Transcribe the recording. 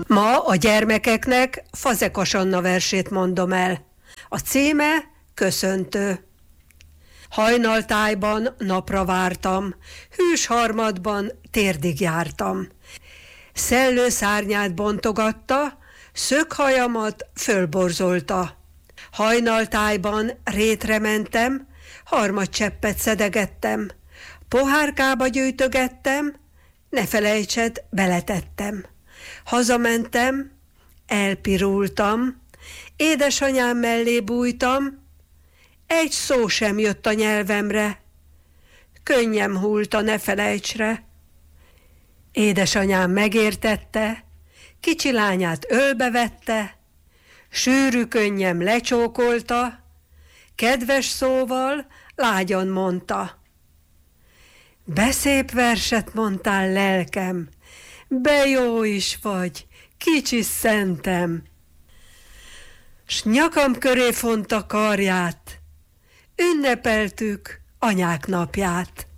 Ma a gyermekeknek Fazekas Anna versét mondom el. A címe Köszöntő. Hajnaltájban napra vártam, hűs harmadban térdig jártam. Szellő szárnyát bontogatta, szökhajamat fölborzolta. Hajnaltájban rétre mentem, harmadcseppet szedegettem. Pohárkába gyűjtögettem, ne felejtsed, beletettem. Hazamentem, elpirultam, édesanyám mellé bújtam, egy szó sem jött a nyelvemre, könnyem hult a ne felejtsre. Édesanyám megértette, kicsi lányát ölbe vette, sűrű könnyem lecsókolta, kedves szóval lágyan mondta. Beszép verset mondtál, lelkem, be jó is vagy, kicsi szentem. S nyakam köré fonta karját, ünnepeltük anyák napját.